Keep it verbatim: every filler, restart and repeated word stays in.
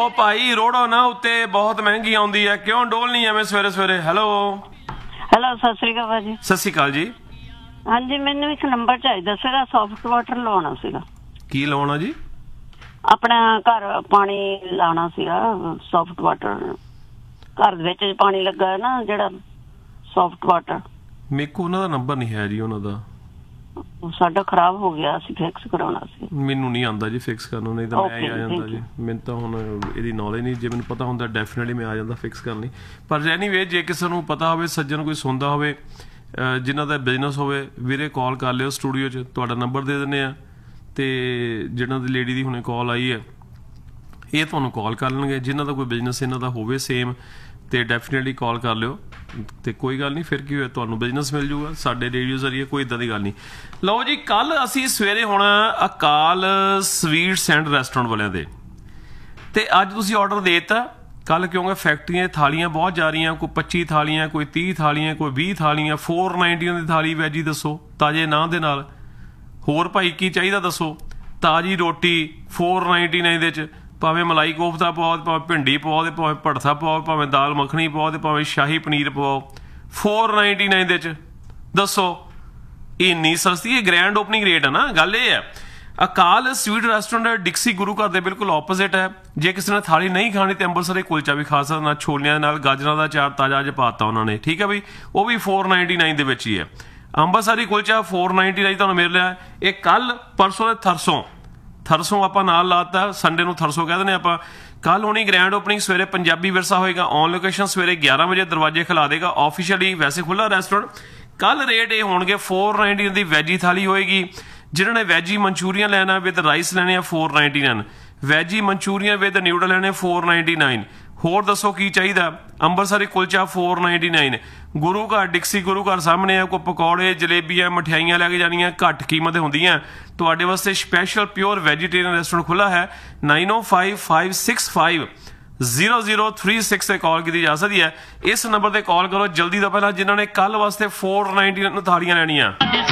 भाई रोड़ो ना उत्ते बहुत महंगी आउंदी है, क्यों डोलनी एवें सवेरे सवेरे। हेलो हेलो सत श्री अकाल भाजी। सत श्री अकाल जी। हाँ जी, मैनू एक नंबर चाहिए सीगा, सॉफ्ट वाटर लवाना सीगा। की लवाना जी? अपना घर पानी लाना सीगा, सॉफ्ट वाटर घर दे विच पानी लगा है ना जेड़ा सॉफ्ट वाटर। मेरे को उन्हां दा नंबर नहीं है जी, उन्हां दा साडा खराब हो गया, ਅਸੀਂ ਫਿਕਸ ਕਰਾਉਣਾ ਸੀ। ਮੈਨੂੰ ਨਹੀਂ ਆਉਂਦਾ ਜੀ ਫਿਕਸ ਕਰਨ, ਨਹੀਂ ਤਾਂ ਮੈਂ ਹੀ ਆ ਜਾਂਦਾ ਜੀ। ਮੈਨੂੰ ਤਾਂ ਹੁਣ ਇਹਦੀ ਨੌਲੇਜ ਨਹੀਂ, ਜੇ ਮੈਨੂੰ ਪਤਾ ਹੁੰਦਾ ਡੈਫੀਨਿਟਲੀ ਮੈਂ ਆ ਜਾਂਦਾ ਫਿਕਸ ਕਰਨ ਲਈ। ਪਰ ਐਨੀਵੇ ਜੇ ਕਿਸੇ ਨੂੰ ਪਤਾ ਹੋਵੇ, ਸੱਜਣ ਕੋਈ ਸੁਣਦਾ ਹੋਵੇ ਜਿਨ੍ਹਾਂ ਦਾ ਬਿਜ਼ਨਸ ਹੋਵੇ, ਵੀਰੇ ਕਾਲ ਕਰ ਲਿਓ ਸਟੂਡੀਓ 'ਚ, ਤੁਹਾਡਾ ਨੰਬਰ ਦੇ ਦਿੰਦੇ ਆ। ਅਤੇ ਜਿਹਨਾਂ ਦੀ ਲੇਡੀ ਦੀ ਹੁਣੇ ਕਾਲ ਆਈ ਹੈ ਇਹ ਤੁਹਾਨੂੰ ਕਾਲ ਕਰ ਲੈਣਗੇ। ਜਿਨ੍ਹਾਂ ਦਾ ਕੋਈ ਬਿਜ਼ਨਸ ਇਹਨਾਂ ਦਾ ਹੋਵੇ ਸੇਮ, ਤੇ ਡੈਫੀਨੇਟਲੀ ਕਾਲ ਕਰ ਲਿਓ। ਤੇ ਕੋਈ ਗੱਲ ਨਹੀਂ, ਫਿਰ ਕੀ ਹੋਇਆ, ਤੁਹਾਨੂੰ ਬਿਜ਼ਨਸ ਮਿਲ ਜੂਗਾ ਸਾਡੇ ਰੇਡੀਓ ਜ਼ਰੀਏ, ਕੋਈ ਇੱਦਾਂ ਦੀ ਗੱਲ ਨਹੀਂ। ਲਓ ਜੀ, ਕੱਲ ਅਸੀਂ ਸਵੇਰੇ ਹੁਣ ਅਕਾਲ ਸਵੀਟਸ ਐਂਡ ਰੈਸਟੋਰੈਂਟ ਵਾਲਿਆਂ ਦੇ, ਤੇ ਅੱਜ ਤੁਸੀਂ ਆਰਡਰ ਦੇ ਦਿੱਤਾ ਕੱਲ, ਕਿਉਂਕਿ ਫੈਕਟਰੀਆਂ ਥਾਲੀਆਂ ਬਹੁਤ ਜਾ ਰਹੀਆਂ, ਕੋਈ ਪੱਚੀ ਥਾਲੀਆਂ, ਕੋਈ ਤੀਹ ਥਾਲੀਆਂ, ਕੋਈ ਵੀਹ ਥਾਲੀਆਂ। ਫੋਰ ਨਾਈਨਟੀ ਦੀ ਥਾਲੀ ਵੈਜੀ ਦੱਸੋ, ਤਾਜ਼ੇ ਨਾਨ ਦੇ ਨਾਲ। ਹੋਰ ਭਾਈ ਕੀ ਚਾਹੀਦਾ ਦੱਸੋ? ਤਾਜ਼ੀ ਰੋਟੀ ਫੋਰ ਨਾਈਨਟੀ ਨਾਈਨ ਦੇ 'ਚ, ਭਾਵੇਂ ਮਲਾਈ ਕੋਫਤਾ ਪਾਓ, ਭਾਵੇਂ ਭਿੰਡੀ ਪਾਓ, ਭਾਵੇਂ ਭੜਥਾ ਪਾਓ, ਭਾਵੇਂ ਦਾਲ ਮੱਖਣੀ ਪਾਓ, ਤੇ ਭਾਵੇਂ ਸ਼ਾਹੀ ਪਨੀਰ ਪਾਓ, ਫੋਰ ਨਾਈਨਟੀ ਨਾਈਨ ਦੇ 'ਚ। ਦੱਸੋ ਇੰਨੀ ਸਸਤੀ? ਇਹ ਗ੍ਰੈਂਡ ਓਪਨਿੰਗ ਰੇਟ ਹੈ ਨਾ। ਗੱਲ ਇਹ ਹੈ, ਅਕਾਲ ਸਵੀਟ ਰੈਸਟੋਰੈਂਟ ਡਿਕਸੀ ਗੁਰੂ ਘਰ ਦੇ ਬਿਲਕੁਲ ਆਪੋਜ਼ਿਟ ਹੈ। ਜੇ ਕਿਸੇ ਨੇ ਥਾਲੀ ਨਹੀਂ ਖਾਣੀ ਤੇ ਅੰਮ੍ਰਿਤਸਰੀ ਕੁਲਚਾ ਵੀ ਖਾ ਸਕਦਾ, ਨਾਲ ਛੋਲਿਆਂ ਦੇ ਨਾਲ ਗਾਜਰਾਂ ਦਾ ਚਾਰ ਤਾਜ਼ਾ ਅੱਜ ਪਾਤਾ ਉਹਨਾਂ ਨੇ, ਠੀਕ ਹੈ ਬਈ, ਉਹ ਵੀ ਫੋਰ ਨਾਈਨਟੀ ਨਾਈਨ ਦੇ ਵਿੱਚ ਹੀ ਹੈ। Amritsari kulcha four ninety nine ਤੁਹਾਨੂੰ ਮਿਲ ਰਿਹਾ। ਇਹ ਕੱਲ ਪਰਸੋਂ ਦੇ ਥਰਸੋਂ ਥਰਸੋਂ ਆਪਾਂ ਨਾਲ ਲਾਤਾ, ਸੰਡੇ ਨੂੰ ਥਰਸੋਂ ਕਹਿ ਦਿੰਦੇ ਆਪਾਂ। ਕੱਲ ਹੋਣੀ ਗ੍ਰੈਂਡ ਓਪਨਿੰਗ, ਸਵੇਰੇ ਪੰਜਾਬੀ ਵਿਰਸਾ ਹੋਏਗਾ ਔਨ ਲੋਕੇਸ਼ਨ, ਸਵੇਰੇ ਗਿਆਰਾਂ ਵਜੇ ਦਰਵਾਜ਼ੇ ਖਿਲਾ ਦੇਗਾ ਆਫੀਸ਼ੀਅਲੀ, ਵੈਸੇ ਖੁੱਲ੍ਹਾ ਰੈਸਟੋਰੈਂਟ। ਕੱਲ ਰੇਟ ਇਹ ਹੋਣਗੇ ਫੋਰ ਨਾਈਨਟੀ ਦੀ ਵੈਜੀ ਥਾਲੀ ਹੋਏਗੀ। ਜਿਨ੍ਹਾਂ ਨੇ ਵੈਜੀ ਮਨਚੂਰੀਅਨ ਲੈਣਾ ਵਿਦ ਰਾਈਸ ਲੈਣੇ ਆ four ninety nine, veggie Manchurian with noodle ਲੈਣੇ ਫੋਰ ਨਾਈਨਟੀ ਨਾਈਨ। ਹੋਰ ਦੱਸੋ ਕੀ ਚਾਹੀਦਾ? Amritsari kulcha four ninety nine. ਗੁਰੂ ਘਰ ਡਿਕਸੀ ਗੁਰੂ ਘਰ ਸਾਹਮਣੇ ਆ, ਕੋਈ ਪਕੌੜੇ ਜਲੇਬੀਆਂ ਮਠਿਆਈਆਂ ਲੈ ਕੇ ਜਾਣੀਆਂ, ਘੱਟ ਕੀਮਤ ਹੁੰਦੀਆਂ। ਤੁਹਾਡੇ ਵਾਸਤੇ ਸਪੈਸ਼ਲ ਪਿਓਰ ਵੈਜੀਟੇਰੀਅਨ ਰੈਸਟੋਰੈਂਟ ਖੁੱਲ੍ਹਾ ਹੈ। ਨਾਈਨ ਓ five five six five zero zero three six 'ਤੇ ਕਾਲ ਕੀਤੀ ਜਾ ਸਕਦੀ ਹੈ। ਇਸ ਨੰਬਰ 'ਤੇ ਕਾਲ ਕਰੋ ਜਲਦੀ ਤੋਂ ਪਹਿਲਾਂ, ਜਿਨ੍ਹਾਂ ਨੇ ਕੱਲ੍ਹ ਵਾਸਤੇ ਫੋਰ ਨਾਈਨਟੀ ਨਾਈਨ ਥਾਲੀਆਂ ਲੈਣੀਆਂ।